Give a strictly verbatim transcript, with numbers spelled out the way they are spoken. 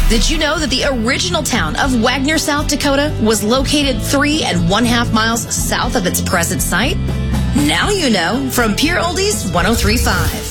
Did you know that the original town of Wagner, South Dakota was located three and one half miles south of its present site? Now you know from Pure Oldies one oh three point five.